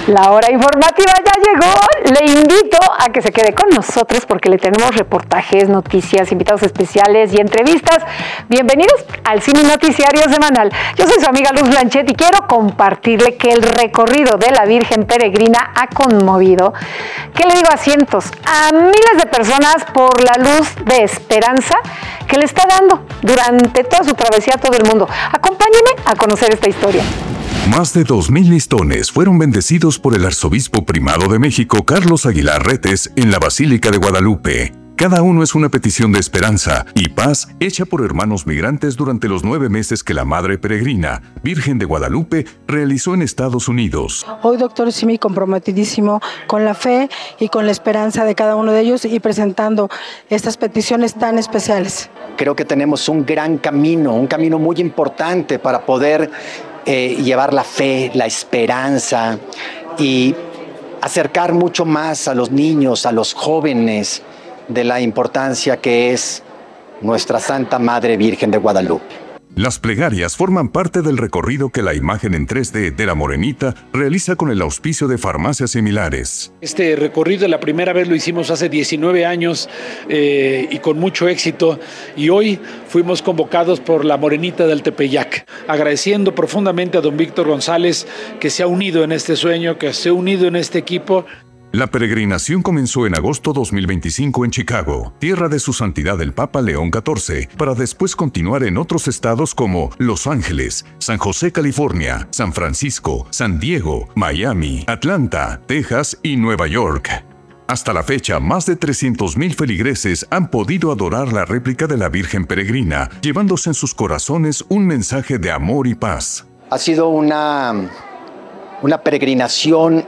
La hora informativa ya llegó. Le invito a que se quede con nosotros porque le tenemos reportajes, noticias, invitados especiales y entrevistas. Bienvenidos al Cine Noticiario Semanal. Yo soy su amiga Luz Blanchet y quiero compartirle que el recorrido de la Virgen Peregrina ha conmovido, ¿qué le digo? A cientos, a miles de personas por la luz de esperanza que le está dando durante toda su travesía a todo el mundo. Acompáñenme a conocer esta historia. Más de 2,000 listones fueron bendecidos por el arzobispo primado de México, Carlos Aguilar Retes, en la Basílica de Guadalupe. Cada uno es una petición de esperanza y paz hecha por hermanos migrantes durante los 9 meses que la Madre Peregrina, Virgen de Guadalupe, realizó en Estados Unidos. Hoy, doctor Simi, comprometidísimo con la fe y con la esperanza de cada uno de ellos y presentando estas peticiones tan especiales. Creo que tenemos un gran camino, un camino muy importante para poder llevar la fe, la esperanza y acercar mucho más a los niños, a los jóvenes, de la importancia que es nuestra Santa Madre Virgen de Guadalupe. Las plegarias forman parte del recorrido que la imagen en 3D de la Morenita realiza con el auspicio de farmacias similares. Este recorrido la primera vez lo hicimos hace 19 años y con mucho éxito, y hoy fuimos convocados por la Morenita del Tepeyac, agradeciendo profundamente a don Víctor González que se ha unido en este sueño, que se ha unido en este equipo. La peregrinación comenzó en agosto 2025 en Chicago, tierra de su santidad el Papa León XIV, para después continuar en otros estados como Los Ángeles, San José, California, San Francisco, San Diego, Miami, Atlanta, Texas y Nueva York. Hasta la fecha, más de 300,000 feligreses han podido adorar la réplica de la Virgen Peregrina, llevándose en sus corazones un mensaje de amor y paz. Ha sido una peregrinación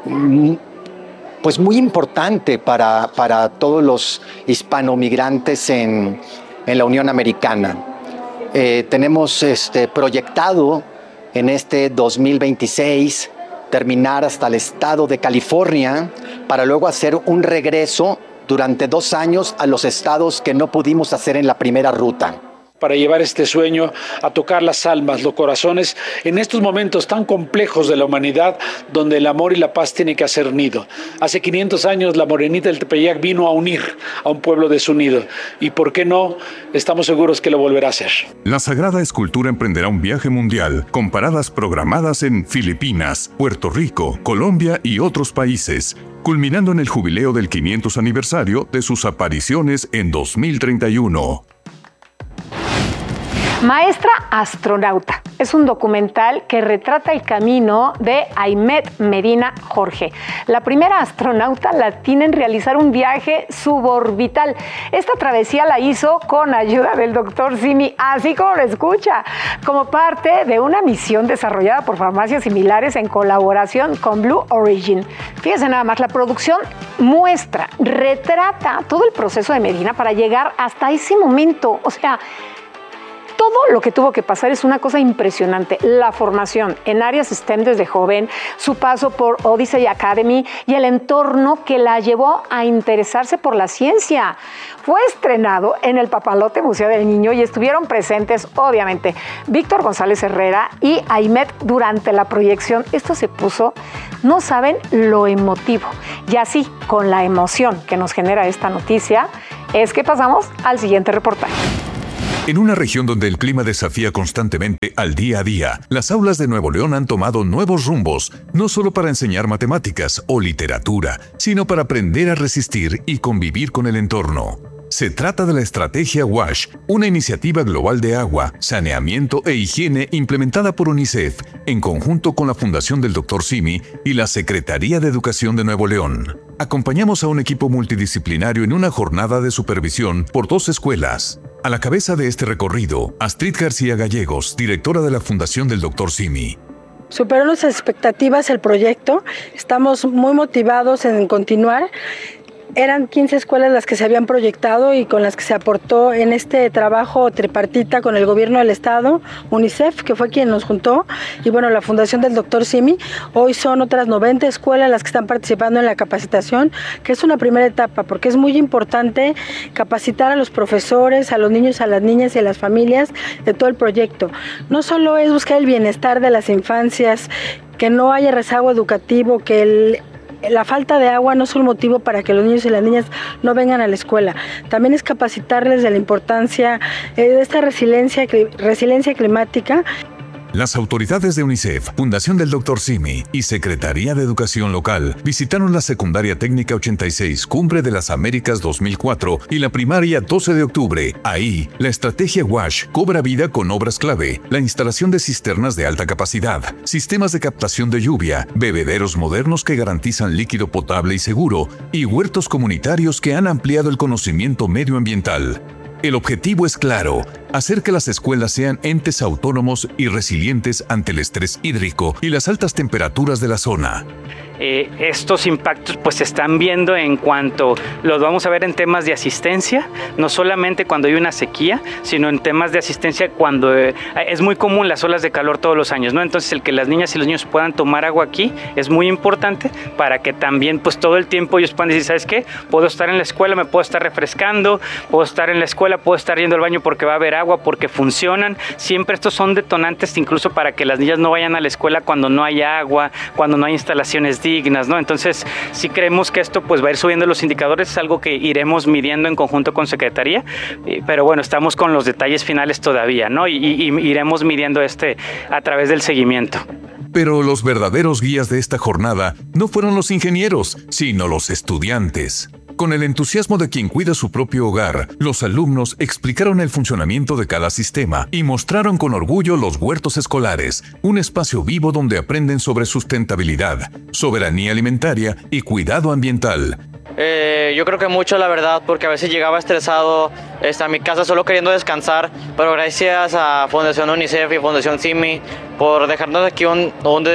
pues muy importante para todos los hispanomigrantes en la Unión Americana. Tenemos proyectado en este 2026 terminar hasta el estado de California para luego hacer un regreso durante 2 años a los estados que no pudimos hacer en la primera ruta. Para llevar este sueño a tocar las almas, los corazones, en estos momentos tan complejos de la humanidad, donde el amor y la paz tienen que hacer nido. Hace 500 años la Morenita del Tepeyac vino a unir a un pueblo desunido, y por qué no, estamos seguros que lo volverá a hacer. La sagrada escultura emprenderá un viaje mundial, con paradas programadas en Filipinas, Puerto Rico, Colombia y otros países, culminando en el jubileo del 500 aniversario de sus apariciones en 2031. Maestra Astronauta es un documental que retrata el camino de Aymet Medina Jorge, la primera astronauta latina en realizar un viaje suborbital. Esta travesía la hizo con ayuda del doctor Simi, así como lo escucha, como parte de una misión desarrollada por farmacias similares en colaboración con Blue Origin. Fíjense nada más, la producción muestra, retrata todo el proceso de Medina para llegar hasta ese momento. O sea, todo lo que tuvo que pasar es una cosa impresionante. La formación en áreas STEM desde joven, su paso por Odyssey Academy y el entorno que la llevó a interesarse por la ciencia. Fue estrenado en el Papalote Museo del Niño y estuvieron presentes, obviamente, Víctor González Herrera y Aymet durante la proyección. Esto se puso, no saben lo emotivo. Y así, con la emoción que nos genera esta noticia, es que pasamos al siguiente reportaje. En una región donde el clima desafía constantemente al día a día, las aulas de Nuevo León han tomado nuevos rumbos, no solo para enseñar matemáticas o literatura, sino para aprender a resistir y convivir con el entorno. Se trata de la estrategia WASH, una iniciativa global de agua, saneamiento e higiene implementada por UNICEF, en conjunto con la Fundación del Dr. Simi y la Secretaría de Educación de Nuevo León. Acompañamos a un equipo multidisciplinario en una jornada de supervisión por 2 escuelas. A la cabeza de este recorrido, Astrid García Gallegos, directora de la Fundación del Dr. Simi. Superó nuestras expectativas el proyecto, estamos muy motivados en continuar. Eran 15 escuelas las que se habían proyectado y con las que se aportó en este trabajo tripartita con el gobierno del estado, UNICEF, que fue quien nos juntó, y bueno, la Fundación del Dr. Simi. Hoy son otras 90 escuelas las que están participando en la capacitación, que es una primera etapa, porque es muy importante capacitar a los profesores, a los niños, a las niñas y a las familias de todo el proyecto. No solo es buscar el bienestar de las infancias que no haya rezago educativo, que la falta de agua no es un motivo para que los niños y las niñas no vengan a la escuela. También es capacitarles de la importancia de esta resiliencia climática. Las autoridades de UNICEF, Fundación del Dr. Simi y Secretaría de Educación Local visitaron la Secundaria Técnica 86, Cumbre de las Américas 2004 y la primaria 12 de octubre. Ahí, la estrategia WASH cobra vida con obras clave, la instalación de cisternas de alta capacidad, sistemas de captación de lluvia, bebederos modernos que garantizan líquido potable y seguro, y huertos comunitarios que han ampliado el conocimiento medioambiental. El objetivo es claro, hacer que las escuelas sean entes autónomos y resilientes ante el estrés hídrico y las altas temperaturas de la zona. Estos impactos pues se están viendo en cuanto los vamos a ver en temas de asistencia, no solamente cuando hay una sequía, sino en temas de asistencia cuando es muy común las olas de calor todos los años, ¿no? Entonces el que las niñas y los niños puedan tomar agua aquí es muy importante para que también pues todo el tiempo ellos puedan decir, ¿sabes qué? Puedo estar en la escuela, me puedo estar refrescando, puedo estar en la escuela, puedo estar yendo al baño porque va a haber agua, porque funcionan. Siempre estos son detonantes incluso para que las niñas no vayan a la escuela cuando no hay agua, cuando no hay instalaciones dignas, ¿no? Entonces, sí creemos que esto pues va a ir subiendo los indicadores, es algo que iremos midiendo en conjunto con Secretaría, pero bueno, estamos con los detalles finales todavía, ¿no? Y iremos midiendo a través del seguimiento. Pero los verdaderos guías de esta jornada no fueron los ingenieros, sino los estudiantes. Con el entusiasmo de quien cuida su propio hogar, los alumnos explicaron el funcionamiento de cada sistema y mostraron con orgullo los huertos escolares, un espacio vivo donde aprenden sobre sustentabilidad, soberanía alimentaria y cuidado ambiental. Yo creo que mucho, la verdad, porque a veces llegaba estresado a mi casa solo queriendo descansar, pero gracias a Fundación UNICEF y Fundación Simi por dejarnos aquí un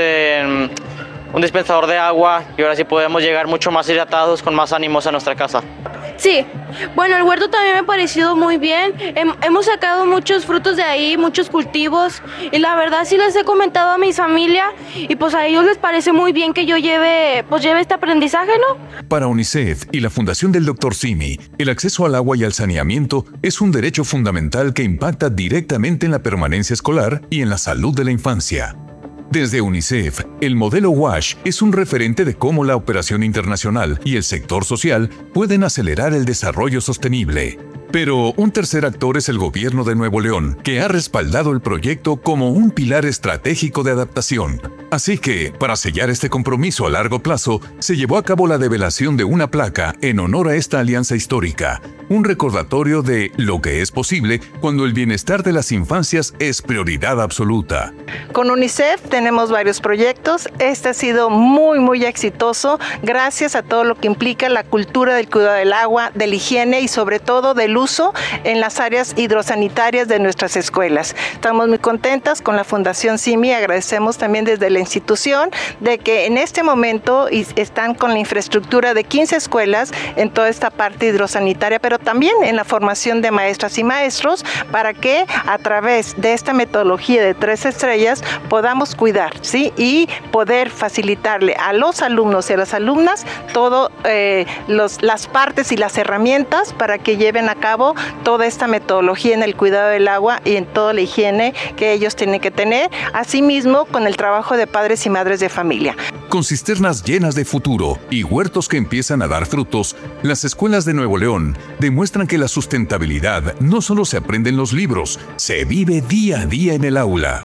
dispensador de agua, y ahora sí podemos llegar mucho más hidratados, con más ánimos a nuestra casa. Sí, bueno, el huerto también me ha parecido muy bien. Hemos sacado muchos frutos de ahí, muchos cultivos, y la verdad sí les he comentado a mi familia y pues a ellos les parece muy bien que yo lleve este aprendizaje, ¿no? Para UNICEF y la Fundación del Dr. Simi, el acceso al agua y al saneamiento es un derecho fundamental que impacta directamente en la permanencia escolar y en la salud de la infancia. Desde UNICEF, el modelo WASH es un referente de cómo la operación internacional y el sector social pueden acelerar el desarrollo sostenible. Pero un tercer actor es el gobierno de Nuevo León, que ha respaldado el proyecto como un pilar estratégico de adaptación. Así que, para sellar este compromiso a largo plazo, se llevó a cabo la develación de una placa en honor a esta alianza histórica, un recordatorio de lo que es posible cuando el bienestar de las infancias es prioridad absoluta. Con UNICEF tenemos varios proyectos. Este ha sido muy exitoso gracias a todo lo que implica la cultura del cuidado del agua, de la higiene y sobre todo del uso en las áreas hidrosanitarias de nuestras escuelas. Estamos muy contentas con la Fundación Simi, agradecemos también desde la institución de que en este momento están con la infraestructura de 15 escuelas en toda esta parte hidrosanitaria, pero también en la formación de maestras y maestros para que a través de esta metodología de 3 estrellas podamos cuidar, ¿sí? Y poder facilitarle a los alumnos y a las alumnas todo las partes y las herramientas para que lleven a cabo toda esta metodología en el cuidado del agua y en toda la higiene que ellos tienen que tener, asimismo con el trabajo de padres y madres de familia. Con cisternas llenas de futuro y huertos que empiezan a dar frutos, las escuelas de Nuevo León demuestran que la sustentabilidad no solo se aprende en los libros, se vive día a día en el aula.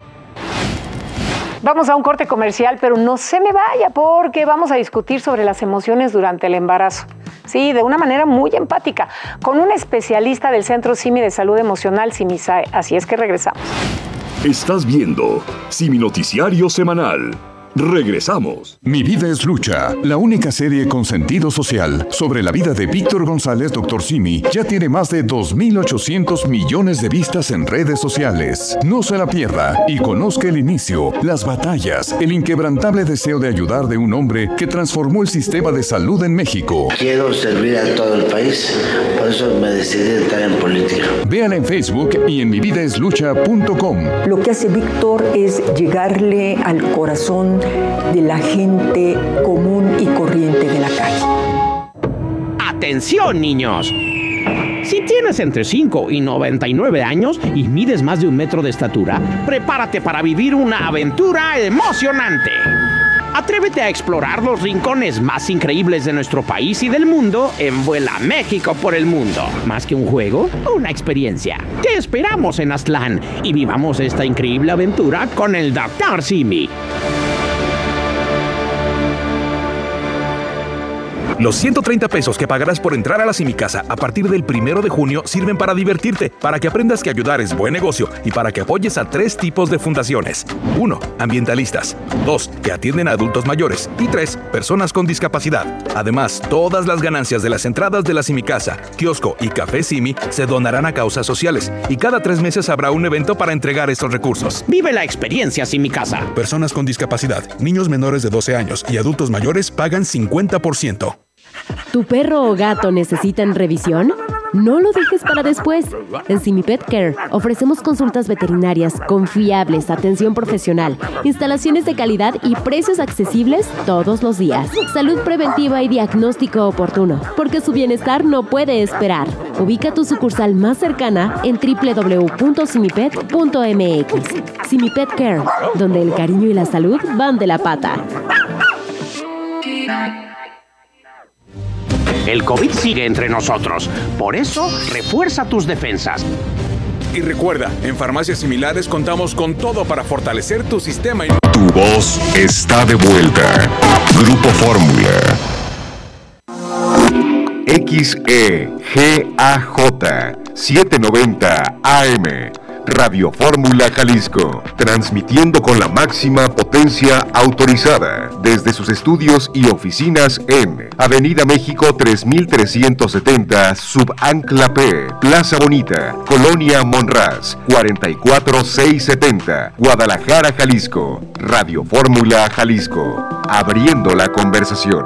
Vamos a un corte comercial, pero no se me vaya porque vamos a discutir sobre las emociones durante el embarazo. Sí, de una manera muy empática, con un especialista del Centro Simi de Salud Emocional, Simisae. Así es que regresamos. Estás viendo Simi Noticiario Semanal. Regresamos. Mi vida es lucha, la única serie con sentido social sobre la vida de Víctor González, Dr. Simi, ya tiene más de 2.800 millones de vistas en redes sociales. No se la pierda y conozca el inicio, las batallas, el inquebrantable deseo de ayudar de un hombre que transformó el sistema de salud en México. Quiero servir a todo el país, por eso me decidí entrar en política. Véala en Facebook y en mividaeslucha.com. Lo que hace Víctor es llegarle al corazón de la gente común y corriente de la calle. ¡Atención, niños! Si tienes entre 5 y 99 años y mides más de 1 metro de estatura, prepárate para vivir una aventura emocionante. Atrévete a explorar los rincones más increíbles de nuestro país y del mundo en Vuela México por el Mundo. Más que un juego, una experiencia. Te esperamos en Aztlán y vivamos esta increíble aventura con el Dr. Simi. Los 130 pesos que pagarás por entrar a la Simicasa a partir del 1 de junio sirven para divertirte, para que aprendas que ayudar es buen negocio y para que apoyes a 3 tipos de fundaciones. 1. Ambientalistas. 2. Que atienden a adultos mayores. Y 3. Personas con discapacidad. Además, todas las ganancias de las entradas de la Simicasa, kiosco y café Simi se donarán a causas sociales y cada 3 meses habrá un evento para entregar estos recursos. Vive la experiencia Simicasa. Personas con discapacidad, niños menores de 12 años y adultos mayores pagan 50%. ¿Tu perro o gato necesitan revisión? No lo dejes para después. En Simi Pet Care ofrecemos consultas veterinarias confiables, atención profesional, instalaciones de calidad y precios accesibles todos los días. Salud preventiva y diagnóstico oportuno, porque su bienestar no puede esperar. Ubica tu sucursal más cercana en www.simipet.mx. Simi Pet Care, donde el cariño y la salud van de la pata. El COVID sigue entre nosotros. Por eso, refuerza tus defensas. Y recuerda, en farmacias similares contamos con todo para fortalecer tu sistema inmune. Tu voz está de vuelta. Grupo Fórmula. XEGAJ 790 AM. Radio Fórmula Jalisco, transmitiendo con la máxima potencia autorizada desde sus estudios y oficinas en Avenida México 3370, Subancla P, Plaza Bonita, Colonia Monraz, 44670, Guadalajara, Jalisco. Radio Fórmula Jalisco, abriendo la conversación.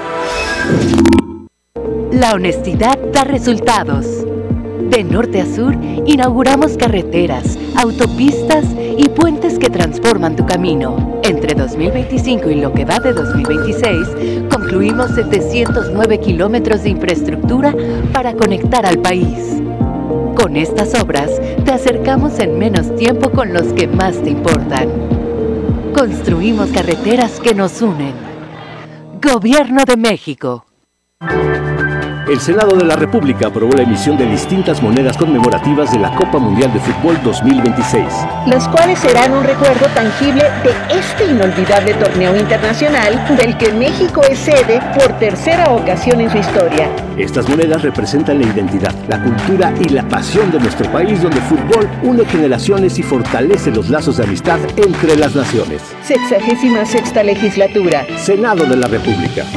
La honestidad da resultados. De norte a sur, inauguramos carreteras, autopistas y puentes que transforman tu camino. Entre 2025 y lo que va de 2026, concluimos 709 kilómetros de infraestructura para conectar al país. Con estas obras, te acercamos en menos tiempo con los que más te importan. Construimos carreteras que nos unen. Gobierno de México. El Senado de la República aprobó la emisión de distintas monedas conmemorativas de la Copa Mundial de Fútbol 2026. Las cuales serán un recuerdo tangible de este inolvidable torneo internacional del que México es sede por tercera ocasión en su historia. Estas monedas representan la identidad, la cultura y la pasión de nuestro país, donde el fútbol une generaciones y fortalece los lazos de amistad entre las naciones. 66ª legislatura. Senado de la República.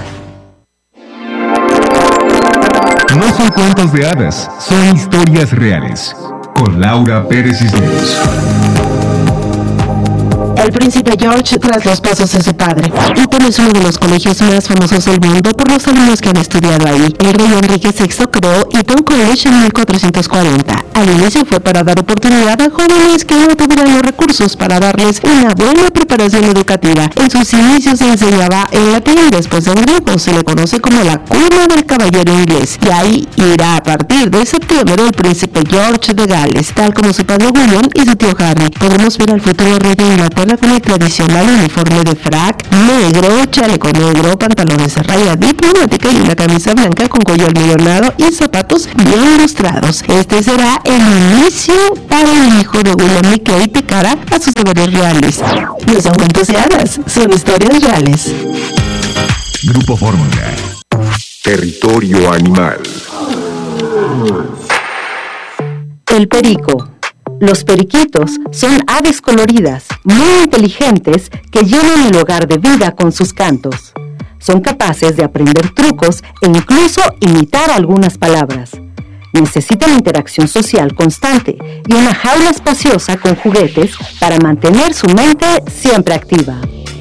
No son cuentos de hadas, son historias reales. Con Laura Pérez Cisneros. El príncipe George tras los pasos de su padre. Y por eso uno de los colegios más famosos del mundo por los alumnos que han estudiado ahí. El rey Enrique VI creó Eton College en 1440. Al inicio fue para dar oportunidad a jóvenes que no tuvieran los recursos para darles una buena preparación educativa. En sus inicios se enseñaba en latín y después en griego. Se le conoce como la cuna del caballero inglés. Y ahí irá a partir de septiembre el príncipe George de Gales, tal como su padre William y su tío Harry. Podemos ver al futuro rey de Inglaterra con el tradicional uniforme de frac negro, chaleco negro, pantalones a raya diplomática y una camisa blanca con cuello almidonado y zapatos bien lustrados. Este será el inicio para el hijo de William y Kate de cara a sus deberes reales. No son cuentos de hadas, son historias reales. Grupo Fórmula. Territorio animal. El perico. Los periquitos son aves coloridas, muy inteligentes, que llenan el hogar de vida con sus cantos. Son capaces de aprender trucos e incluso imitar algunas palabras. Necesitan interacción social constante y una jaula espaciosa con juguetes para mantener su mente siempre activa.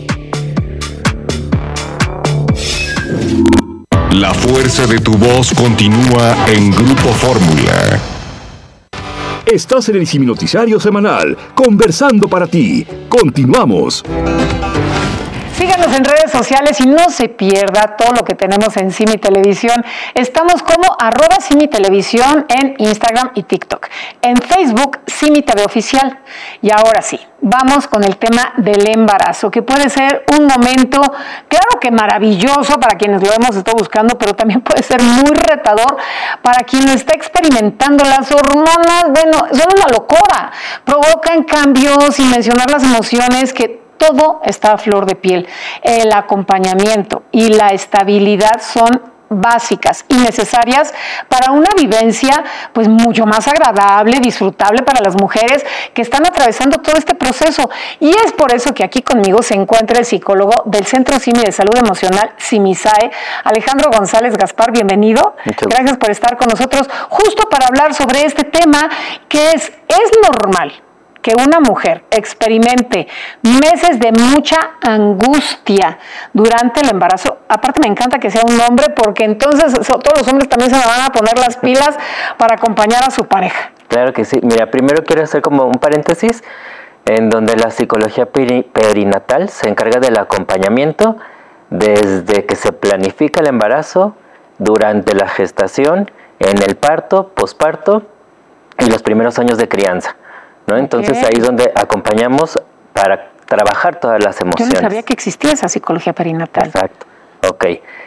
La fuerza de tu voz continúa en Grupo Fórmula. Estás en el Simi Noticiario Semanal, conversando para ti. Continuamos. Sigue Síganos en redes sociales y no se pierda todo lo que tenemos en Simi Televisión. Estamos como @Simi Televisión en Instagram y TikTok. En Facebook, Simi TV Oficial. Y ahora sí, vamos con el tema del embarazo, que puede ser un momento, claro que maravilloso para quienes lo hemos estado buscando, pero también puede ser muy retador para quien lo está experimentando. Las hormonas, bueno, son una locura. Provocan cambios, sin mencionar las emociones, que todo está a flor de piel. El acompañamiento y la estabilidad son básicas y necesarias para una vivencia pues mucho más agradable, disfrutable para las mujeres que están atravesando todo este proceso. Y es por eso que aquí conmigo se encuentra el psicólogo del Centro Simi de Salud Emocional, Simisae, Alejandro González Gaspar. Bienvenido. Gracias por estar con nosotros, justo para hablar sobre este tema que es normal que una mujer experimente meses de mucha angustia durante el embarazo. Aparte me encanta que sea un hombre, porque entonces todos los hombres también se van a poner las pilas para acompañar a su pareja. Claro que sí. Mira, primero quiero hacer como un paréntesis en donde la psicología perinatal se encarga del acompañamiento desde que se planifica el embarazo, durante la gestación, en el parto, posparto y los primeros años de crianza, ¿no? Entonces ahí es donde acompañamos para trabajar todas las emociones. Yo no sabía que existía esa psicología perinatal. Exacto, ok.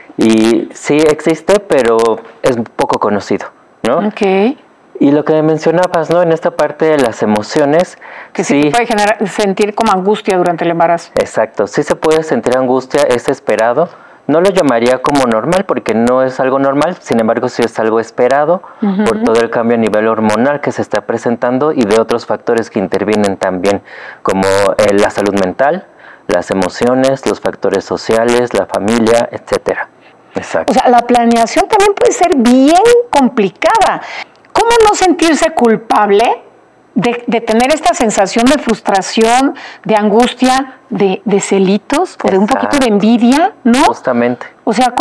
Y sí existe, pero es poco conocido, ¿no? Ok. Y lo que mencionabas, ¿no? En esta parte de las emociones... Que sí puede sentir como angustia durante el embarazo. Exacto, sí se puede sentir angustia, es esperado. No lo llamaría como normal porque no es algo normal, sin embargo sí es algo esperado por todo el cambio a nivel hormonal que se está presentando y de otros factores que intervienen también, como la salud mental, las emociones, los factores sociales, la familia, etcétera. Exacto. O sea, la planeación también puede ser bien complicada. ¿Cómo no sentirse culpable de tener esta sensación de frustración, de angustia, de celitos o de un poquito de envidia, ¿no? Justamente. O sea,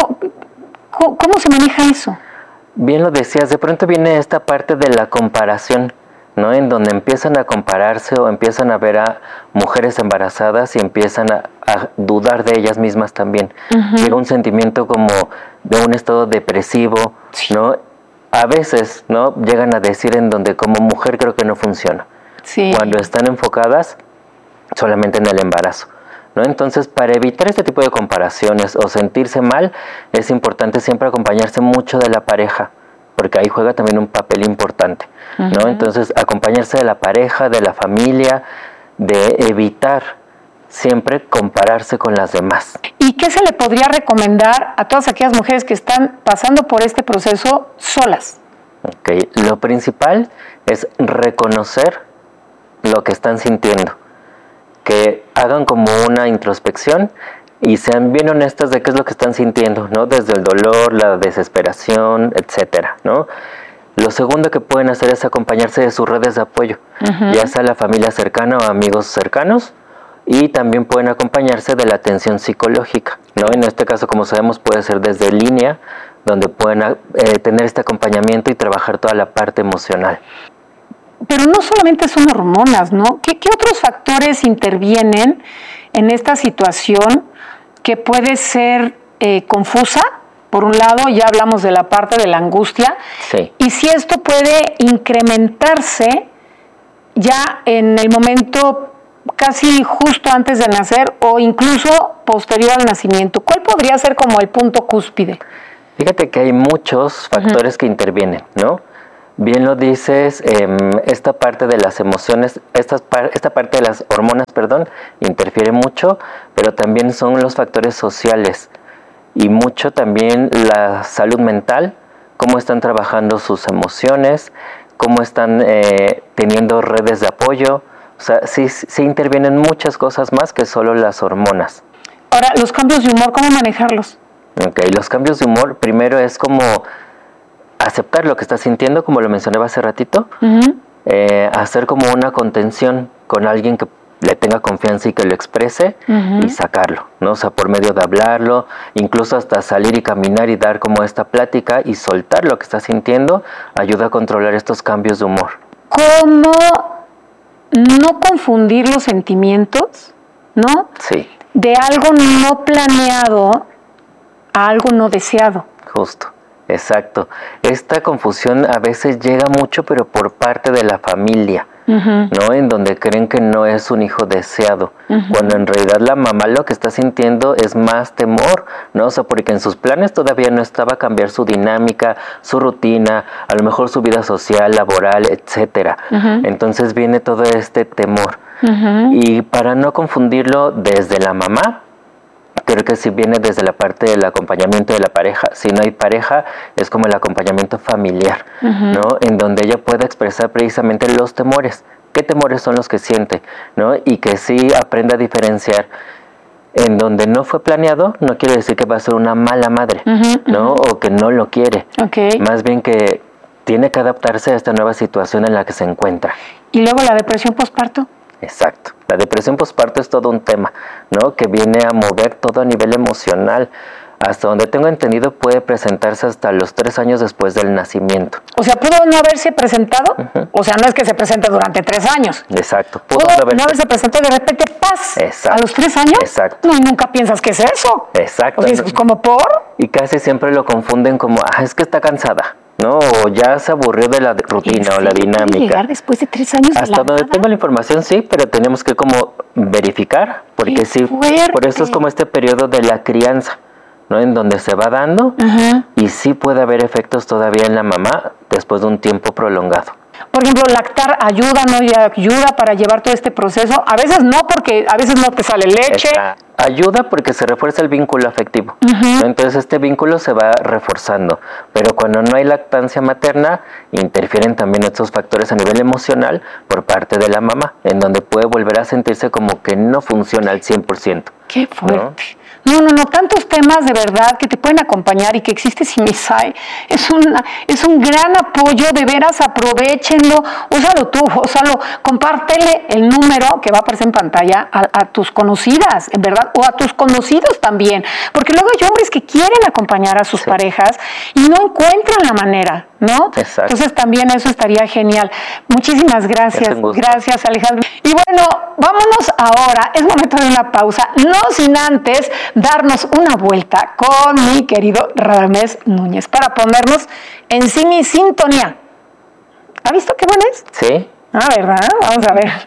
¿cómo se maneja eso? Bien lo decías, de pronto viene esta parte de la comparación, ¿no? En donde empiezan a compararse o empiezan a ver a mujeres embarazadas y empiezan a dudar de ellas mismas también. Llega un sentimiento como de un estado depresivo, ¿no? A veces, ¿no? Llegan a decir en donde como mujer creo que no funciona. Sí. Cuando están enfocadas solamente en el embarazo, ¿no? Entonces, para evitar este tipo de comparaciones o sentirse mal, es importante siempre acompañarse mucho de la pareja, porque ahí juega también un papel importante, ¿no? Entonces, acompañarse de la pareja, de la familia, de evitar siempre compararse con las demás. ¿Y qué se le podría recomendar a todas aquellas mujeres que están pasando por este proceso solas? Okay. Lo principal es reconocer lo que están sintiendo, que hagan como una introspección y sean bien honestas de qué es lo que están sintiendo, ¿no? Desde el dolor, la desesperación, etcétera, ¿no? Lo segundo que pueden hacer es acompañarse de sus redes de apoyo, ya sea la familia cercana o amigos cercanos, y también pueden acompañarse de la atención psicológica, ¿no? En este caso, como sabemos, puede ser desde línea, donde pueden tener este acompañamiento y trabajar toda la parte emocional. Pero no solamente son hormonas, ¿no? ¿Qué otros factores intervienen en esta situación que puede ser confusa? Por un lado, ya hablamos de la parte de la angustia. Sí. Y si esto puede incrementarse ya en el momento casi justo antes de nacer o incluso posterior al nacimiento. ¿Cuál podría ser como el punto cúspide? Fíjate que hay muchos factores que intervienen, ¿no? Bien lo dices, esta parte de las emociones, esta parte de las hormonas, interfiere mucho, pero también son los factores sociales y mucho también la salud mental, cómo están trabajando sus emociones, cómo están teniendo redes de apoyo. O sea, sí intervienen muchas cosas más que solo las hormonas. Ahora, los cambios de humor, ¿cómo manejarlos? Ok, los cambios de humor, primero es como aceptar lo que estás sintiendo, como lo mencionaba hace ratito, hacer como una contención con alguien que le tenga confianza y que lo exprese y sacarlo, ¿no? O sea, por medio de hablarlo, incluso hasta salir y caminar y dar como esta plática y soltar lo que estás sintiendo, ayuda a controlar estos cambios de humor. ¿Cómo no confundir los sentimientos, no? Sí. de algo no planeado a algo no deseado. Justo, exacto. Esta confusión a veces llega mucho, pero por parte de la familia, ¿no? En donde creen que no es un hijo deseado, cuando en realidad la mamá lo que está sintiendo es más temor, ¿no? O sea, porque en sus planes todavía no estaba cambiar su dinámica, su rutina, a lo mejor su vida social, laboral, etcétera. Entonces viene todo este temor. Y para no confundirlo desde la mamá, creo que sí viene desde la parte del acompañamiento de la pareja. Si no hay pareja, es como el acompañamiento familiar, ¿no? En donde ella pueda expresar precisamente los temores. ¿Qué temores son los que siente? ¿No? Y que sí aprenda a diferenciar. En donde no fue planeado, no quiere decir que va a ser una mala madre, ¿no? O que no lo quiere. Más bien que tiene que adaptarse a esta nueva situación en la que se encuentra. ¿Y luego la depresión postparto? Exacto. La depresión postparto es todo un tema, ¿no? Que viene a mover todo a nivel emocional. Hasta donde tengo entendido puede presentarse hasta los 3 años después del nacimiento. O sea, ¿pudo no haberse presentado? O sea, no es que se presente durante 3 años. Exacto. ¿Pudo no haberse presentado y de repente ¡paz! Exacto. ¿A los 3 años? Exacto. No, y nunca piensas que es eso. Exacto. O sea, es como por... Y casi siempre lo confunden como, es que está cansada, ¿no? O ya se aburrió de la rutina o la dinámica. Llegar después de 3 años hasta donde tengo la información, sí, pero tenemos que como verificar, porque sí, por eso es como este periodo de la crianza, ¿no? En donde se va dando y sí puede haber efectos todavía en la mamá después de un tiempo prolongado. Por ejemplo, lactar ayuda, no ayuda para llevar todo este proceso. A veces no, porque a veces no te sale leche. Ayuda porque se refuerza el vínculo afectivo. Entonces este vínculo se va reforzando. Pero cuando no hay lactancia materna, interfieren también estos factores a nivel emocional por parte de la mamá, en donde puede volver a sentirse como que no funciona al 100%. ¡Qué fuerte! No, tantos temas de verdad que te pueden acompañar y que existe Simisay. Es un gran apoyo, de veras, aprovechenlo, úsalo tú, compártele el número que va a aparecer en pantalla a tus conocidas, en verdad, o a tus conocidos también, porque luego hay hombres que quieren acompañar a sus parejas y no encuentran la manera, ¿no? Exacto. Entonces también eso estaría genial. Muchísimas gracias. Gracias, Alejandro. Y bueno, vámonos ahora, es momento de una pausa, no sin antes darnos una vuelta con mi querido Radamés Núñez para ponernos en mi sintonía. ¿Ha visto qué buena es? Sí. ¿Verdad? Vamos a ver.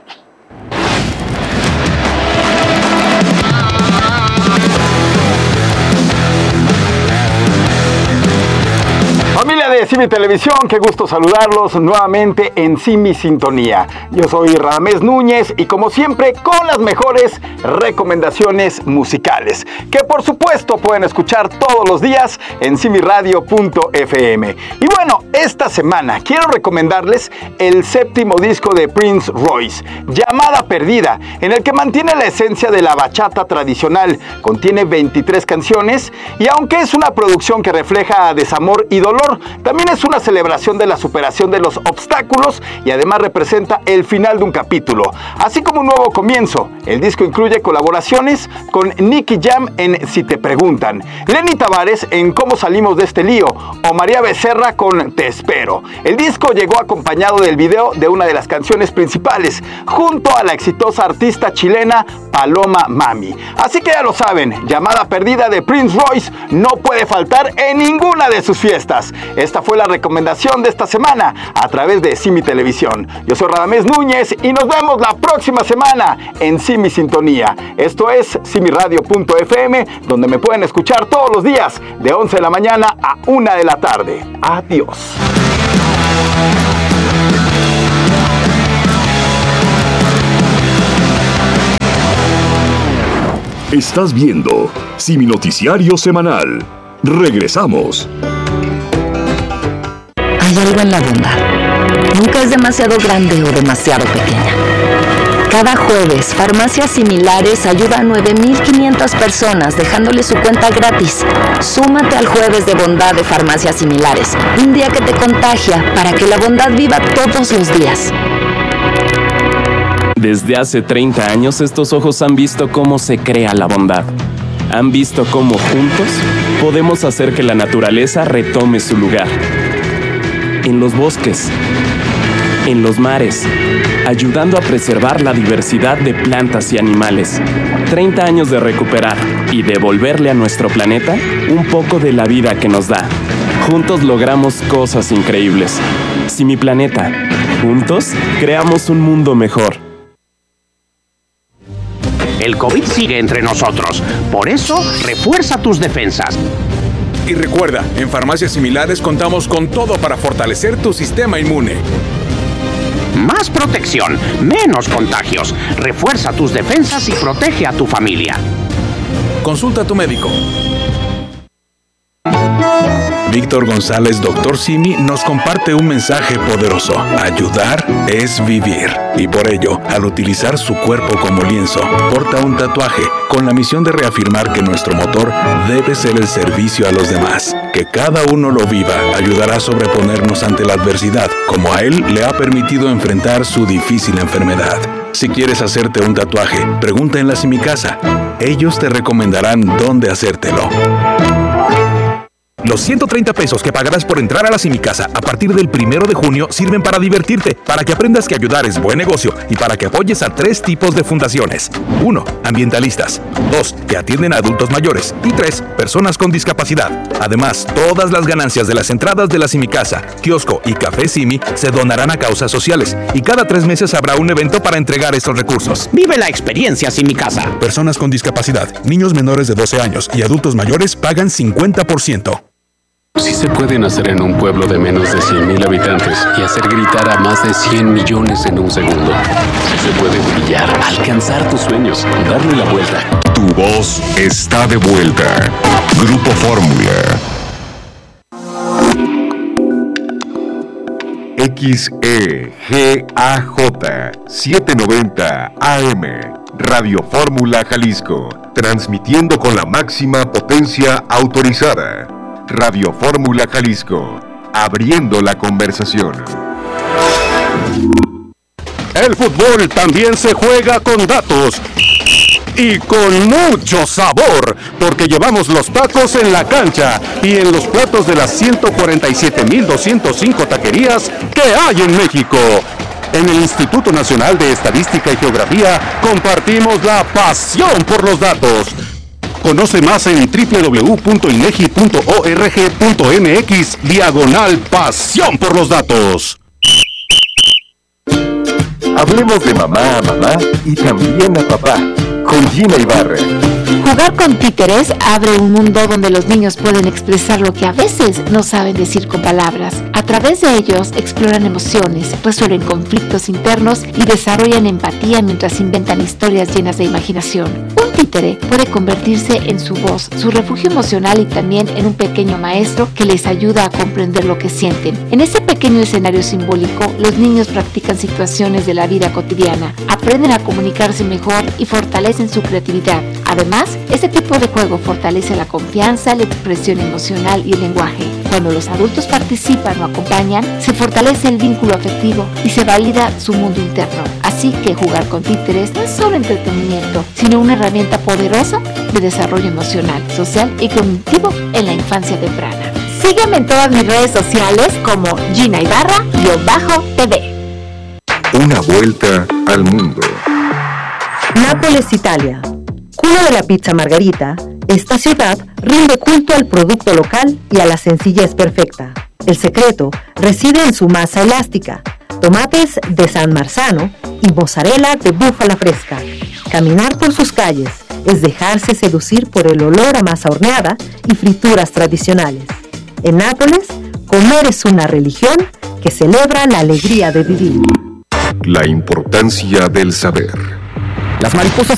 Familia de Simi Televisión, qué gusto saludarlos nuevamente en Simi Sintonía. Yo soy Radamés Núñez y como siempre con las mejores recomendaciones musicales, que por supuesto pueden escuchar todos los días en simiradio.fm. Y bueno, esta semana quiero recomendarles el 7º disco de Prince Royce, Llamada Perdida, en el que mantiene la esencia de la bachata tradicional. Contiene 23 canciones y aunque es una producción que refleja desamor y dolor, también es una celebración de la superación de los obstáculos y además representa el final de un capítulo, así como un nuevo comienzo. El disco incluye colaboraciones con Nicky Jam en Si Te Preguntan, Lenny Tavares en Cómo Salimos de Este Lío o María Becerra con Te Espero. El disco llegó acompañado del video de una de las canciones principales, junto a la exitosa artista chilena Paloma Mami. Así que ya lo saben, Llamada Perdida de Prince Royce no puede faltar en ninguna de sus fiestas. Esta fue la recomendación de esta semana a través de Simi Televisión. Yo soy Radamés Núñez y nos vemos la próxima semana en Simi Sintonía. Esto es simiradio.fm, donde me pueden escuchar todos los días de 11 de la mañana a 1 de la tarde. Adiós. Estás viendo Simi Noticiario Semanal. Regresamos. Hay algo en la bondad. Nunca es demasiado grande o demasiado pequeña. Cada jueves, Farmacias Similares ayuda a 9,500 personas dejándoles su cuenta gratis. Súmate al Jueves de Bondad de Farmacias Similares, un día que te contagia para que la bondad viva todos los días. Desde hace 30 años, estos ojos han visto cómo se crea la bondad. Han visto cómo juntos podemos hacer que la naturaleza retome su lugar. En los bosques, en los mares, ayudando a preservar la diversidad de plantas y animales. 30 años de recuperar y devolverle a nuestro planeta un poco de la vida que nos da. Juntos logramos cosas increíbles. Si mi planeta, juntos creamos un mundo mejor. El COVID sigue entre nosotros, por eso refuerza tus defensas. Y recuerda, en Farmacias Similares contamos con todo para fortalecer tu sistema inmune. Más protección, menos contagios. Refuerza tus defensas y protege a tu familia. Consulta a tu médico. Víctor González, Dr. Simi, nos comparte un mensaje poderoso. Ayudar es vivir. Y por ello, al utilizar su cuerpo como lienzo, porta un tatuaje con la misión de reafirmar que nuestro motor debe ser el servicio a los demás. Que cada uno lo viva ayudará a sobreponernos ante la adversidad, como a él le ha permitido enfrentar su difícil enfermedad. Si quieres hacerte un tatuaje, pregunta en la Simicasa. Ellos te recomendarán dónde hacértelo. Los 130 pesos que pagarás por entrar a la Simicasa a partir del 1 de junio sirven para divertirte, para que aprendas que ayudar es buen negocio y para que apoyes a 3 tipos de fundaciones. 1. Ambientalistas. 2. Que atienden a adultos mayores. Y 3. Personas con discapacidad. Además, todas las ganancias de las entradas de la Simicasa, kiosco y café Simi se donarán a causas sociales. Y cada 3 meses habrá un evento para entregar estos recursos. Vive la experiencia Simicasa. Personas con discapacidad, niños menores de 12 años y adultos mayores pagan 50%. Sí se puede nacer en un pueblo de menos de 100,000 habitantes y hacer gritar a más de 100 millones en un segundo. Sí se puede brillar, alcanzar tus sueños, darle la vuelta. Tu voz está de vuelta. Grupo Fórmula. XEGAJ 790 AM. Radio Fórmula Jalisco. Transmitiendo con la máxima potencia autorizada. Radio Fórmula Jalisco, abriendo la conversación. El fútbol también se juega con datos y con mucho sabor, porque llevamos los tacos en la cancha y en los platos de las 147,205 taquerías que hay en México. En el Instituto Nacional de Estadística y Geografía compartimos la pasión por los datos. Conoce más en www.inegi.org.mx/pasión por los datos. Hablemos de mamá a mamá y también a papá, con Gina Ibarra. Jugar con títeres abre un mundo donde los niños pueden expresar lo que a veces no saben decir con palabras. A través de ellos exploran emociones, resuelven conflictos internos y desarrollan empatía mientras inventan historias llenas de imaginación. Un títere puede convertirse en su voz, su refugio emocional y también en un pequeño maestro que les ayuda a comprender lo que sienten. En ese pequeño escenario simbólico, los niños practican situaciones de la vida cotidiana, aprenden a comunicarse mejor y fortalecen su creatividad. Además, este tipo de juego fortalece la confianza, la expresión emocional y el lenguaje. Cuando los adultos participan o acompañan, se fortalece el vínculo afectivo y se valida su mundo interno. Así que jugar con títeres no es solo entretenimiento, sino una herramienta poderosa de desarrollo emocional, social y cognitivo en la infancia temprana. Sígueme en todas mis redes sociales como Gina Ibarra-TV. Una vuelta al mundo. Nápoles, Italia. Cuna de la pizza margarita, esta ciudad rinde culto al producto local y a la sencillez perfecta. El secreto reside en su masa elástica, tomates de San Marzano y mozzarella de búfala fresca. Caminar por sus calles es dejarse seducir por el olor a masa horneada y frituras tradicionales. En Nápoles, comer es una religión que celebra la alegría de vivir. La importancia del saber. Las mariposas